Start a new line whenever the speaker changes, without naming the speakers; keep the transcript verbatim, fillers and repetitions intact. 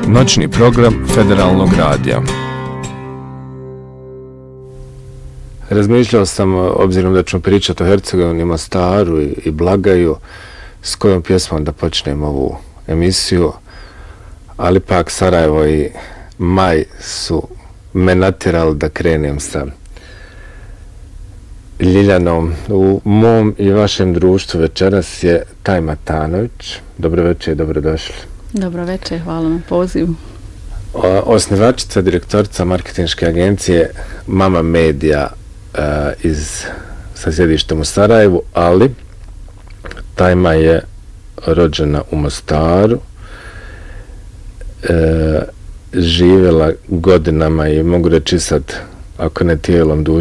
Noćni program Federalnog radija. Razmišljao sam, obzirom da ćemo pričati o Hercegovini, Mostaru i, i Blagaju, s kojom pjesmom da počnem ovu emisiju, ali pak Sarajevo i Maj su me natjerali da krenem sa Ljiljanom. U mom i vašem društvu večeras je Taj Matanović. Dobro večer i dobrodošli.
Dobro večer, hvala na pozivu.
O, osnivačica, direktorica marketinške agencije Mama Media uh, iz sa sjedištem u Sarajevu, ali Tajma je rođena u Mostaru, e, živjela godinama i mogu reći sad, ako ne tijelom, dušom,